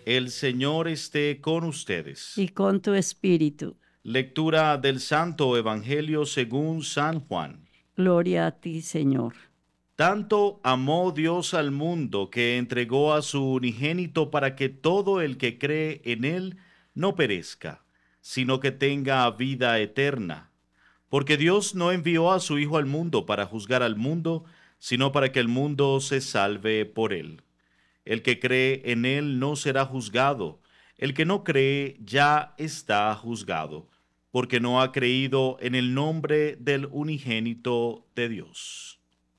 El Señor esté con ustedes. y con tu espíritu. Lectura del Santo Evangelio según San Juan. Gloria a ti, Señor. Tanto amó Dios al mundo que entregó a su unigénito para que todo el que cree en él no perezca, sino que tenga vida eterna. Porque Dios no envió a su Hijo al mundo para juzgar al mundo, sino para que el mundo se salve por él. El que cree en él no será juzgado. El que no cree ya está juzgado, porque no ha creído en el nombre del unigénito de Dios.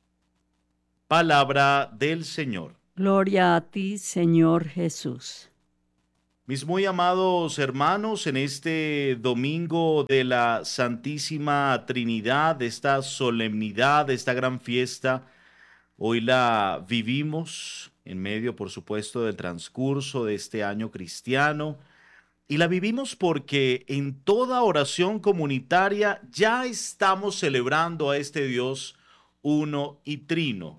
Palabra del Señor. Gloria a ti, Señor Jesús. Mis muy amados hermanos, en este domingo de la Santísima Trinidad, de esta solemnidad, de esta gran fiesta, hoy la vivimos en medio, por supuesto, del transcurso de este año cristiano. Y la vivimos porque en toda oración comunitaria ya estamos celebrando a este Dios uno y trino.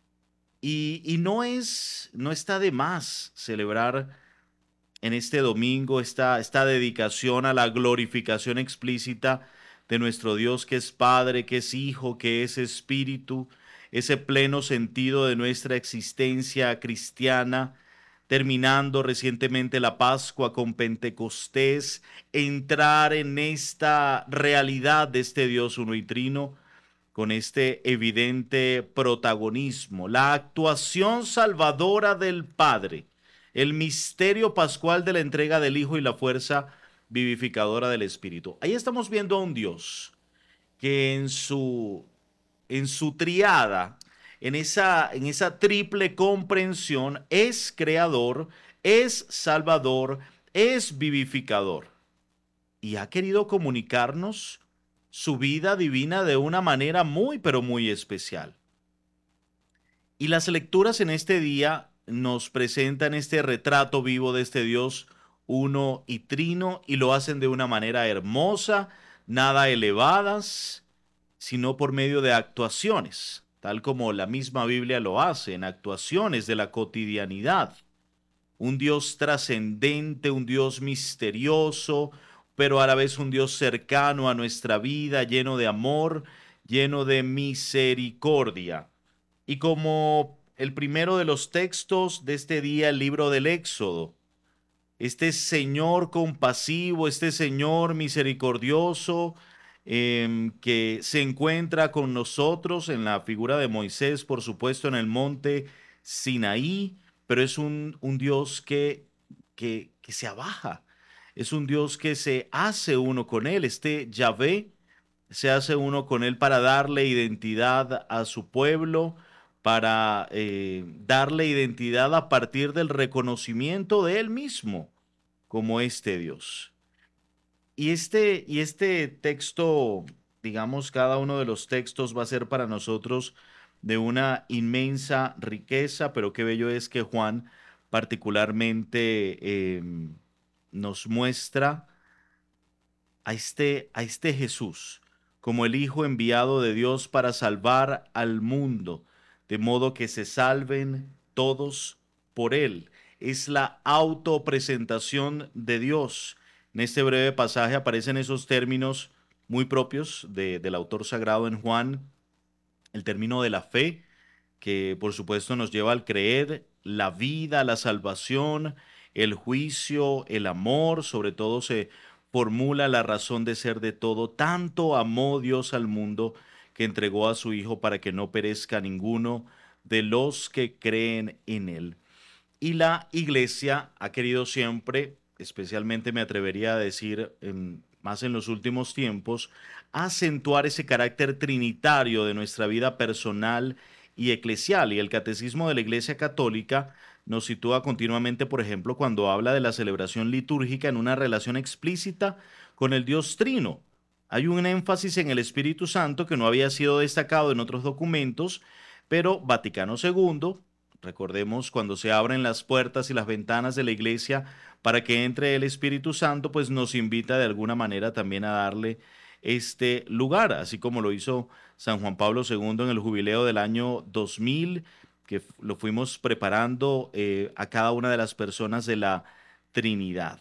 Y no está de más celebrar en este domingo esta dedicación a la glorificación explícita de nuestro Dios, que es Padre, que es Hijo, que es Espíritu, ese pleno sentido de nuestra existencia cristiana, terminando recientemente la Pascua con Pentecostés, entrar en esta realidad de este Dios uno y trino, con este evidente protagonismo, la actuación salvadora del Padre, el misterio pascual de la entrega del Hijo y la fuerza vivificadora del Espíritu. Ahí estamos viendo a un Dios que en su triada, en esa triple comprensión, es creador, es salvador, es vivificador. Y ha querido comunicarnos su vida divina de una manera muy, pero muy especial. Y las lecturas en este día nos presentan este retrato vivo de este Dios uno y trino, y lo hacen de una manera hermosa, nada elevadas, sino por medio de actuaciones, tal como la misma Biblia lo hace, en actuaciones de la cotidianidad. Un Dios trascendente, un Dios misterioso, pero a la vez un Dios cercano a nuestra vida, lleno de amor, lleno de misericordia. Y como el primero de los textos de este día, el libro del Éxodo, este Señor compasivo, este Señor misericordioso, que se encuentra con nosotros en la figura de Moisés, por supuesto, en el monte Sinaí, pero es un Dios que se abaja, es un Dios que se hace uno con él, este Yahvé se hace uno con él para darle identidad a su pueblo, para darle identidad a partir del reconocimiento de él mismo como este Dios. Y este texto, digamos, cada uno de los textos va a ser para nosotros de una inmensa riqueza, pero qué bello es que Juan particularmente nos muestra a este Jesús como el Hijo enviado de Dios para salvar al mundo, de modo que se salven todos por él. Es la autopresentación de Dios. En este breve pasaje aparecen esos términos muy propios del autor sagrado en Juan, el término de la fe, que por supuesto nos lleva al creer, la vida, la salvación, el juicio, el amor, sobre todo se formula la razón de ser de todo. Tanto amó Dios al mundo que entregó a su Hijo para que no perezca ninguno de los que creen en él. Y la Iglesia ha querido siempre, especialmente me atrevería a decir, más en los últimos tiempos, acentuar ese carácter trinitario de nuestra vida personal y eclesial. Y el Catecismo de la Iglesia Católica nos sitúa continuamente, por ejemplo, cuando habla de la celebración litúrgica en una relación explícita con el Dios Trino. Hay un énfasis en el Espíritu Santo que no había sido destacado en otros documentos, pero Vaticano II, recordemos, cuando se abren las puertas y las ventanas de la iglesia para que entre el Espíritu Santo, pues nos invita de alguna manera también a darle este lugar, así como lo hizo San Juan Pablo II en el jubileo del año 2000 lo fuimos preparando a cada una de las personas de la Trinidad.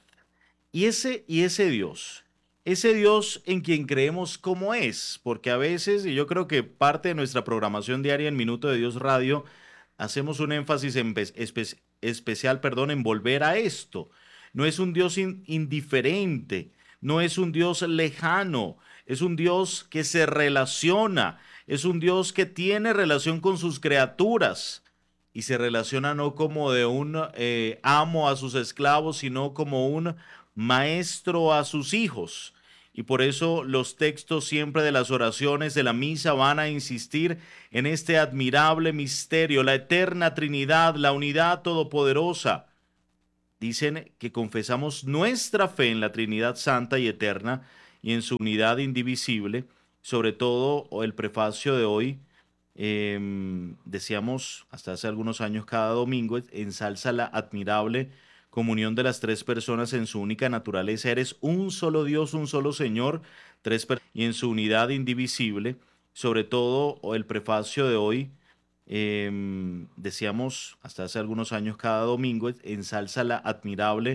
Ese Dios en quien creemos cómo es, porque a veces, y yo creo que parte de nuestra programación diaria en Minuto de Dios Radio, hacemos un énfasis especial, en volver a esto. No es un Dios indiferente, no es un Dios lejano, es un Dios que se relaciona, es un Dios que tiene relación con sus criaturas y se relaciona no como de un amo a sus esclavos, sino como un maestro a sus hijos. Y por eso los textos siempre de las oraciones de la misa van a insistir en este admirable misterio, la eterna Trinidad, la unidad todopoderosa. Dicen que confesamos nuestra fe en la Trinidad Santa y Eterna y en su unidad indivisible. Sobre todo el prefacio de hoy, decíamos hasta hace algunos años cada domingo, ensalza la admirable comunión de las tres personas en su única naturaleza. Eres un solo Dios, un solo Señor, y en su unidad indivisible. Sobre todo el prefacio de hoy, decíamos hasta hace algunos años cada domingo, ensalza la admirable